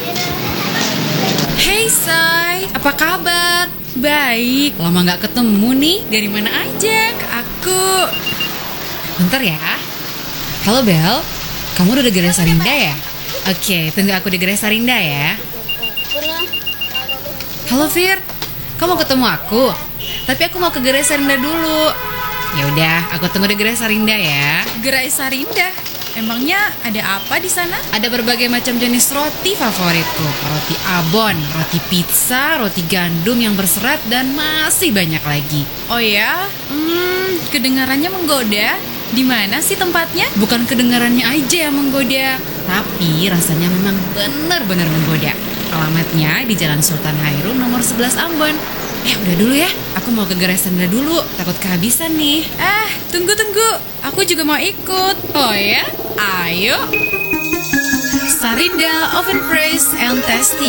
Hey Say, apa kabar? Baik, lama gak ketemu nih. Dari mana aja? Ke aku. Bentar ya. Halo Bel, kamu udah di Gerai Sarinda ya? Oke, tunggu aku di Gerai Sarinda ya. Halo Fir, kamu mau ketemu aku? Tapi aku mau ke Gerai Sarinda dulu. Ya udah, aku tunggu di Gerai Sarinda ya. Gerai Sarinda? Emangnya ada apa di sana? Ada berbagai macam jenis roti favoritku. Roti abon, roti pizza, roti gandum yang berserat, dan masih banyak lagi. Oh ya? Kedengarannya menggoda. Di mana sih tempatnya? Bukan kedengarannya aja yang menggoda, tapi rasanya memang benar-benar menggoda. Alamatnya di Jalan Sultan Hairun nomor 11 Ambon. Udah dulu ya, aku mau ke Gerai Sarinda dulu, takut kehabisan nih. Tunggu. Aku juga mau ikut. Oh ya? Ayo. Sarinda Oven Fresh and Tasty.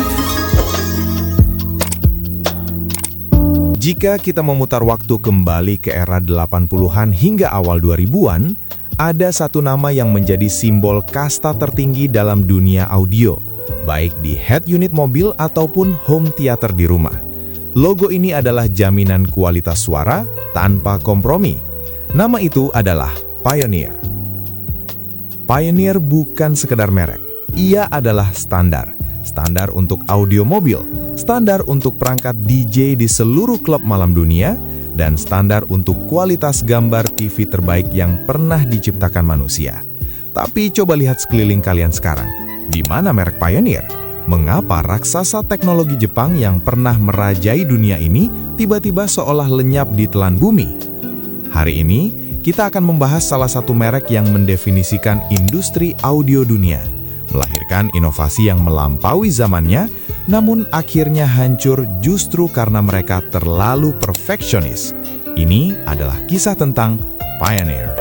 Jika kita memutar waktu kembali ke era 80-an hingga awal 2000-an, ada satu nama yang menjadi simbol kasta tertinggi dalam dunia audio, baik di head unit mobil ataupun home theater di rumah. Logo ini adalah jaminan kualitas suara tanpa kompromi. Nama itu adalah Pioneer. Pioneer bukan sekedar merek, ia adalah standar. Standar untuk audio mobil, standar untuk perangkat DJ di seluruh klub malam dunia, dan standar untuk kualitas gambar TV terbaik yang pernah diciptakan manusia. Tapi coba lihat sekeliling kalian sekarang. Di mana merek Pioneer? Mengapa raksasa teknologi Jepang yang pernah merajai dunia ini tiba-tiba seolah lenyap di telan bumi? Hari ini, kita akan membahas salah satu merek yang mendefinisikan industri audio dunia, melahirkan inovasi yang melampaui zamannya, namun akhirnya hancur justru karena mereka terlalu perfeksionis. Ini adalah kisah tentang Pioneer.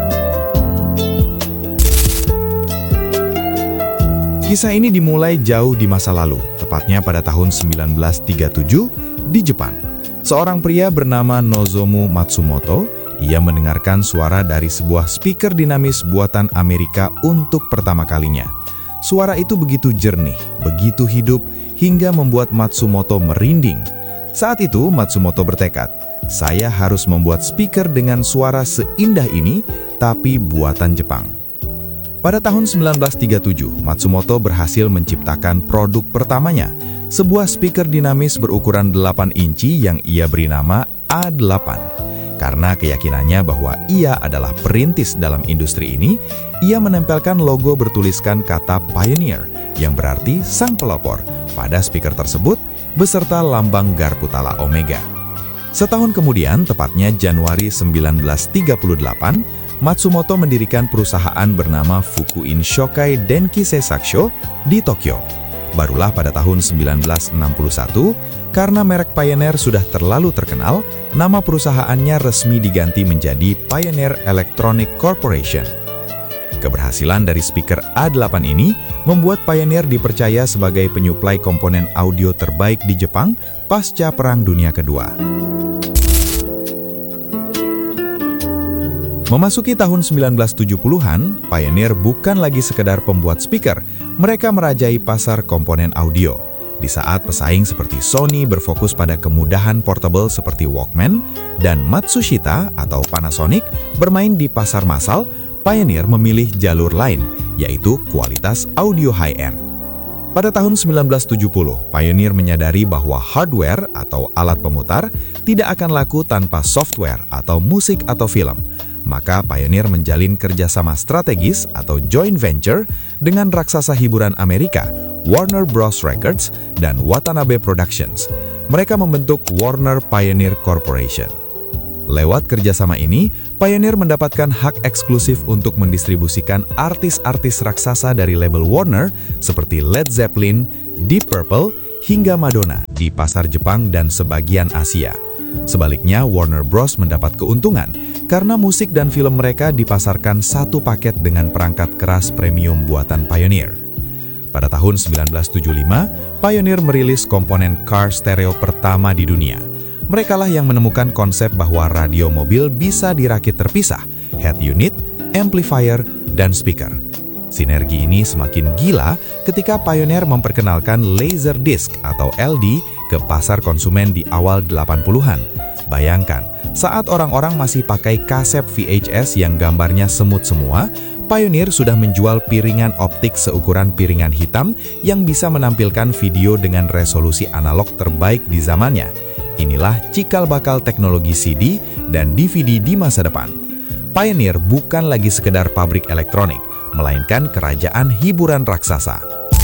Kisah ini dimulai jauh di masa lalu, tepatnya pada tahun 1937 di Jepang. Seorang pria bernama Nozomu Matsumoto, ia mendengarkan suara dari sebuah speaker dinamis buatan Amerika untuk pertama kalinya. Suara itu begitu jernih, begitu hidup, hingga membuat Matsumoto merinding. Saat itu Matsumoto bertekad, saya harus membuat speaker dengan suara seindah ini, tapi buatan Jepang. Pada tahun 1937, Matsumoto berhasil menciptakan produk pertamanya, sebuah speaker dinamis berukuran 8 inci yang ia beri nama A8. Karena keyakinannya bahwa ia adalah perintis dalam industri ini, ia menempelkan logo bertuliskan kata Pioneer, yang berarti sang pelopor, pada speaker tersebut, beserta lambang Garputala Omega. Setahun kemudian, tepatnya Januari 1938, Matsumoto mendirikan perusahaan bernama Fukuin Shokai Denki Seisakusho di Tokyo. Barulah pada tahun 1961, karena merek Pioneer sudah terlalu terkenal, nama perusahaannya resmi diganti menjadi Pioneer Electronic Corporation. Keberhasilan dari speaker A8 ini membuat Pioneer dipercaya sebagai penyuplai komponen audio terbaik di Jepang pasca Perang Dunia Kedua. Memasuki tahun 1970-an, Pioneer bukan lagi sekedar pembuat speaker, mereka merajai pasar komponen audio. Di saat pesaing seperti Sony berfokus pada kemudahan portable seperti Walkman, dan Matsushita atau Panasonic bermain di pasar massal, Pioneer memilih jalur lain, yaitu kualitas audio high-end. Pada tahun 1970, Pioneer menyadari bahwa hardware atau alat pemutar tidak akan laku tanpa software atau musik atau film. Maka Pioneer menjalin kerjasama strategis atau joint venture dengan raksasa hiburan Amerika, Warner Bros. Records dan Watanabe Productions. Mereka membentuk Warner Pioneer Corporation. Lewat kerjasama ini, Pioneer mendapatkan hak eksklusif untuk mendistribusikan artis-artis raksasa dari label Warner seperti Led Zeppelin, Deep Purple, hingga Madonna di pasar Jepang dan sebagian Asia. Sebaliknya, Warner Bros. Mendapat keuntungan karena musik dan film mereka dipasarkan satu paket dengan perangkat keras premium buatan Pioneer. Pada tahun 1975, Pioneer merilis komponen car stereo pertama di dunia. Merekalah yang menemukan konsep bahwa radio mobil bisa dirakit terpisah, head unit, amplifier, dan speaker. Sinergi ini semakin gila ketika Pioneer memperkenalkan Laserdisc atau LD ke pasar konsumen di awal 80-an. Bayangkan, saat orang-orang masih pakai kaset VHS yang gambarnya semut semua, Pioneer sudah menjual piringan optik seukuran piringan hitam yang bisa menampilkan video dengan resolusi analog terbaik di zamannya. Inilah cikal bakal teknologi CD dan DVD di masa depan. Pioneer bukan lagi sekedar pabrik elektronik, melainkan kerajaan hiburan raksasa.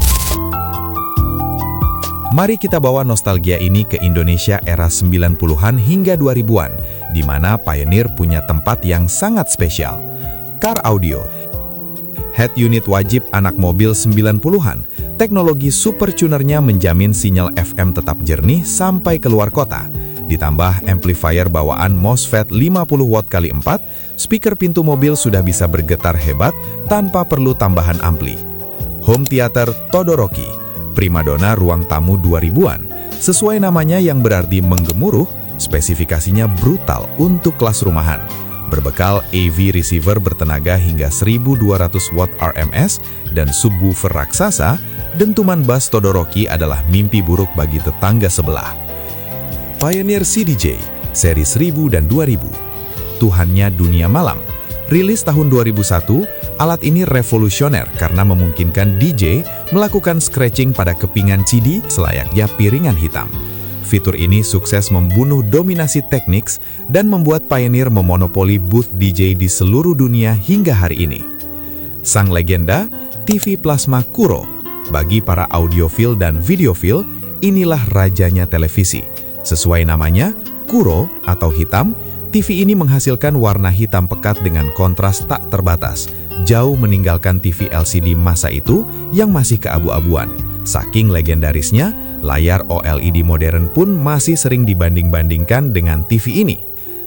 Mari kita bawa nostalgia ini ke Indonesia era 90-an hingga 2000-an, di mana Pioneer punya tempat yang sangat spesial. Car Audio. Head unit wajib anak mobil 90-an, teknologi super tunernya menjamin sinyal FM tetap jernih sampai keluar kota. Ditambah amplifier bawaan MOSFET 50 watt x 4, speaker pintu mobil sudah bisa bergetar hebat tanpa perlu tambahan ampli. Home theater Todoroki, primadona ruang tamu 2000-an. Sesuai namanya yang berarti menggemuruh, spesifikasinya brutal untuk kelas rumahan. Berbekal AV receiver bertenaga hingga 1200 watt RMS dan subwoofer raksasa, dentuman bass Todoroki adalah mimpi buruk bagi tetangga sebelah. Pioneer CDJ, seri 1000 dan 2000. Tuhannya dunia malam. Rilis tahun 2001, alat ini revolusioner karena memungkinkan DJ melakukan scratching pada kepingan CD selayaknya piringan hitam. Fitur ini sukses membunuh dominasi Technics dan membuat Pioneer memonopoli booth DJ di seluruh dunia hingga hari ini. Sang legenda, TV plasma Kuro. Bagi para audiofil dan videofil, inilah rajanya televisi. Sesuai namanya, Kuro atau hitam, TV ini menghasilkan warna hitam pekat dengan kontras tak terbatas, jauh meninggalkan TV LCD masa itu yang masih keabu-abuan. Saking legendarisnya, layar OLED modern pun masih sering dibanding-bandingkan dengan TV ini.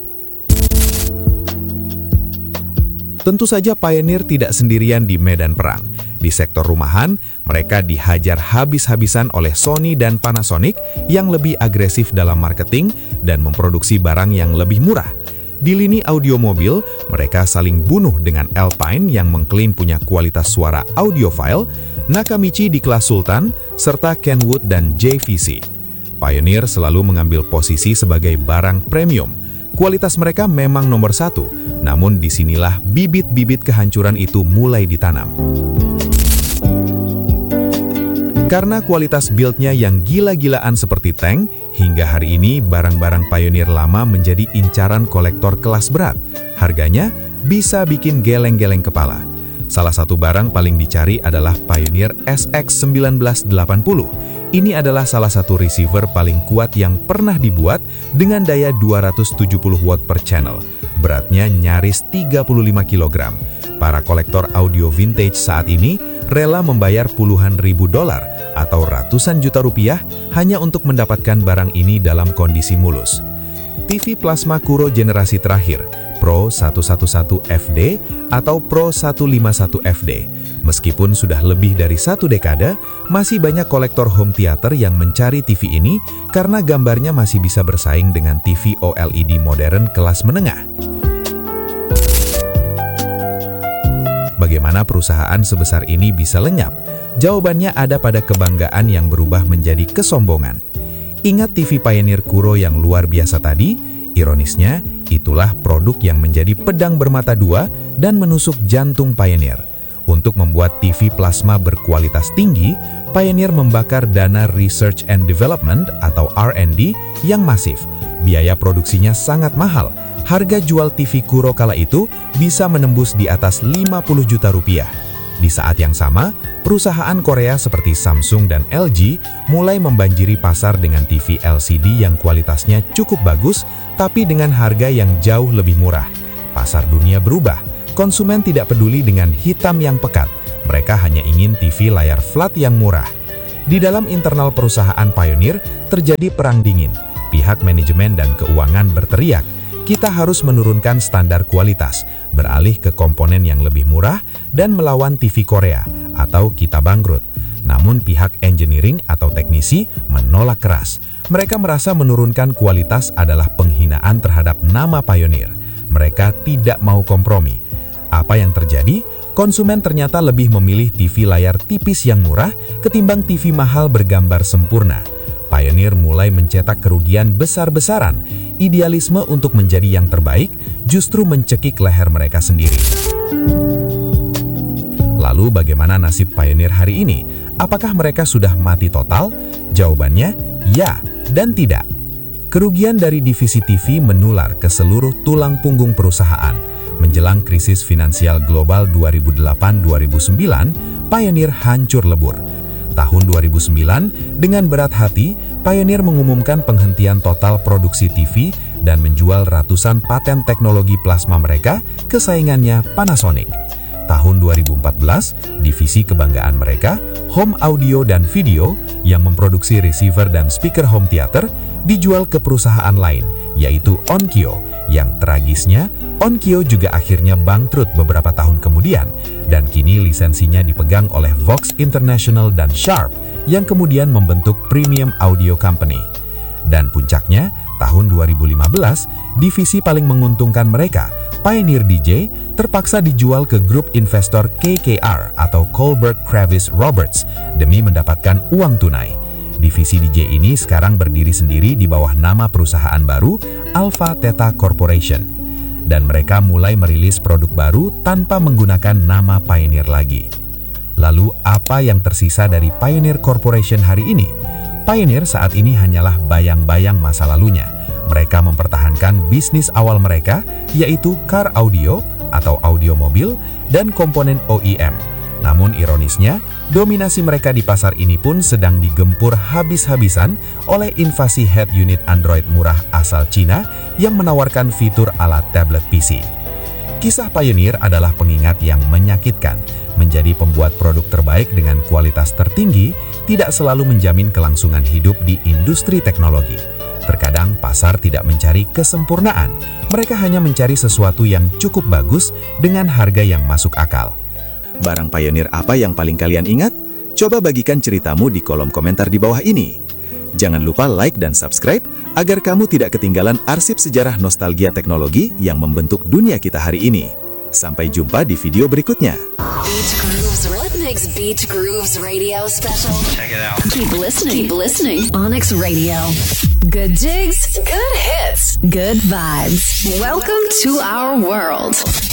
Tentu saja Pioneer tidak sendirian di medan perang. Di sektor rumahan, mereka dihajar habis-habisan oleh Sony dan Panasonic yang lebih agresif dalam marketing dan memproduksi barang yang lebih murah. Di lini audio mobil, mereka saling bunuh dengan Alpine yang mengklaim punya kualitas suara audiophile, Nakamichi di kelas Sultan, serta Kenwood dan JVC. Pioneer selalu mengambil posisi sebagai barang premium. Kualitas mereka memang nomor satu, namun disinilah bibit-bibit kehancuran itu mulai ditanam. Karena kualitas build-nya yang gila-gilaan seperti tank, hingga hari ini barang-barang Pioneer lama menjadi incaran kolektor kelas berat. Harganya bisa bikin geleng-geleng kepala. Salah satu barang paling dicari adalah Pioneer SX1980. Ini adalah salah satu receiver paling kuat yang pernah dibuat dengan daya 270 watt per channel. Beratnya nyaris 35 kg. Para kolektor audio vintage saat ini rela membayar puluhan ribu dolar atau ratusan juta rupiah hanya untuk mendapatkan barang ini dalam kondisi mulus. TV plasma Kuro generasi terakhir, Pro 111 FD atau Pro 151 FD. Meskipun sudah lebih dari satu dekade, masih banyak kolektor home theater yang mencari TV ini karena gambarnya masih bisa bersaing dengan TV OLED modern kelas menengah. Bagaimana perusahaan sebesar ini bisa lenyap? Jawabannya ada pada kebanggaan yang berubah menjadi kesombongan. Ingat TV Pioneer Kuro yang luar biasa tadi? Ironisnya, itulah produk yang menjadi pedang bermata dua dan menusuk jantung Pioneer. Untuk membuat TV plasma berkualitas tinggi, Pioneer membakar dana Research and Development atau R&D yang masif. Biaya produksinya sangat mahal. Harga jual TV Kuro kala itu bisa menembus di atas 50 juta rupiah. Di saat yang sama, perusahaan Korea seperti Samsung dan LG mulai membanjiri pasar dengan TV LCD yang kualitasnya cukup bagus, tapi dengan harga yang jauh lebih murah. Pasar dunia berubah, konsumen tidak peduli dengan hitam yang pekat, mereka hanya ingin TV layar flat yang murah. Di dalam internal perusahaan Pioneer terjadi perang dingin. Pihak manajemen dan keuangan berteriak, kita harus menurunkan standar kualitas, beralih ke komponen yang lebih murah, dan melawan TV Korea, atau kita bangkrut. Namun pihak engineering atau teknisi menolak keras. Mereka merasa menurunkan kualitas adalah penghinaan terhadap nama Pioneer. Mereka tidak mau kompromi. Apa yang terjadi? konsumen ternyata lebih memilih TV layar tipis yang murah ketimbang TV mahal bergambar sempurna. Pioneer mulai mencetak kerugian besar-besaran. Idealisme untuk menjadi yang terbaik justru mencekik leher mereka sendiri. Lalu bagaimana nasib Pioneer hari ini? Apakah mereka sudah mati total? Jawabannya ya dan tidak. Kerugian dari divisi TV menular ke seluruh tulang punggung perusahaan. Menjelang krisis finansial global 2008-2009, Pioneer hancur lebur. Tahun 2009, dengan berat hati, Pioneer mengumumkan penghentian total produksi TV dan menjual ratusan paten teknologi plasma mereka ke saingannya Panasonic. Tahun 2014, divisi kebanggaan mereka, Home Audio dan Video, yang memproduksi receiver dan speaker home theater, dijual ke perusahaan lain, yaitu Onkyo. Yang tragisnya, Onkyo juga akhirnya bangkrut beberapa tahun kemudian, dan kini lisensinya dipegang oleh Vox International dan Sharp, yang kemudian membentuk Premium Audio Company. Dan puncaknya, tahun 2015, divisi paling menguntungkan mereka, Pioneer DJ, terpaksa dijual ke grup investor KKR atau Kohlberg Kravis Roberts demi mendapatkan uang tunai. Divisi DJ ini sekarang berdiri sendiri di bawah nama perusahaan baru, Alpha Theta Corporation. Dan mereka mulai merilis produk baru tanpa menggunakan nama Pioneer lagi. Lalu apa yang tersisa dari Pioneer Corporation hari ini? Pioneer saat ini hanyalah bayang-bayang masa lalunya. Mereka mempertahankan bisnis awal mereka, yaitu car audio atau audio mobil dan komponen OEM. Namun ironisnya, dominasi mereka di pasar ini pun sedang digempur habis-habisan oleh invasi head unit Android murah asal Cina yang menawarkan fitur ala tablet PC. Kisah Pioneer adalah pengingat yang menyakitkan. Menjadi pembuat produk terbaik dengan kualitas tertinggi tidak selalu menjamin kelangsungan hidup di industri teknologi. Terkadang pasar tidak mencari kesempurnaan, mereka hanya mencari sesuatu yang cukup bagus dengan harga yang masuk akal. Barang Pioneer apa yang paling kalian ingat? Coba bagikan ceritamu di kolom komentar di bawah ini. Jangan lupa like dan subscribe agar kamu tidak ketinggalan arsip sejarah nostalgia teknologi yang membentuk dunia kita hari ini. Sampai jumpa di video berikutnya. Beach Grooves Rhythmix Beach Grooves Radio Special. Check it out. Keep listening. Onyx Radio. Good jigs, good hits, good vibes. Welcome to our world.